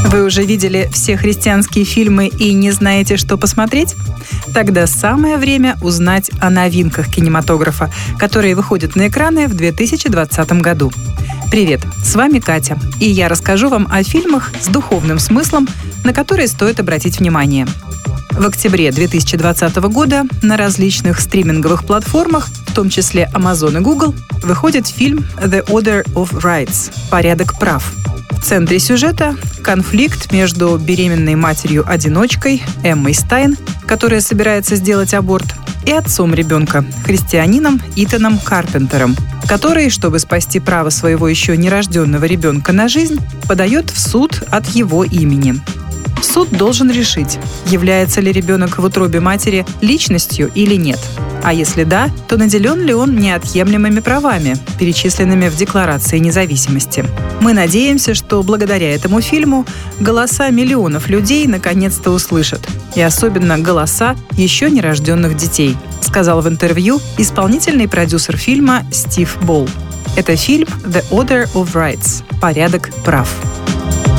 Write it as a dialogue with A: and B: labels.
A: Вы уже видели все христианские фильмы и не знаете, что посмотреть? Тогда самое время узнать о новинках кинематографа, которые выходят на экраны в 2020 году. Привет, с вами Катя, и я расскажу вам о фильмах с духовным смыслом, на которые стоит обратить внимание. В октябре 2020 года на различных стриминговых платформах, в том числе Amazon и Google, выходит фильм «The Order of Rights» – «Порядок прав». В центре сюжета – конфликт между беременной матерью-одиночкой Эммой Стайн, которая собирается сделать аборт, и отцом ребенка, христианином Итаном Карпентером, который, чтобы спасти право своего еще нерожденного ребенка на жизнь, подает в суд от его имени. Суд должен решить, является ли ребенок в утробе матери личностью или нет. А если да, то наделен ли он неотъемлемыми правами, перечисленными в Декларации независимости. Мы надеемся, что благодаря этому фильму голоса миллионов людей наконец-то услышат. И особенно голоса еще нерожденных детей, сказал в интервью исполнительный продюсер фильма Стив Болл. Это фильм «The Order of Rights» – «Порядок прав».